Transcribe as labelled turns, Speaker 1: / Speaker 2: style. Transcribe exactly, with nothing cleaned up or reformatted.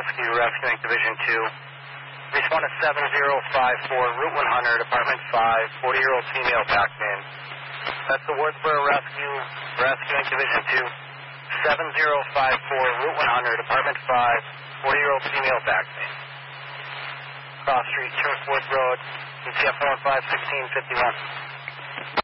Speaker 1: Rescue, rescuing Division two. Respawn to seven zero five four, Route one hundred, Apartment five, forty-year-old female backed in. That's the Woodsboro Rescue, rescuing Division two. seven zero five four, Route one hundred, Apartment five, forty-year-old female backed in. Cross Street, Turfwood Road, E T F one five sixteen fifty-one.